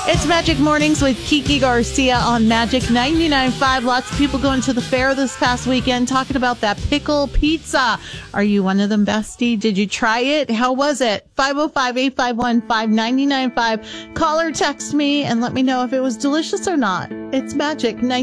It's Magic Mornings with Kiki Garcia on Magic 99.5. Lots of people going to the fair this past weekend talking about that pickle pizza. Are you one of them, bestie? Did you try it? How was it? 505-851-5995. Call or text me and let me know if it was delicious or not. It's Magic 99.5.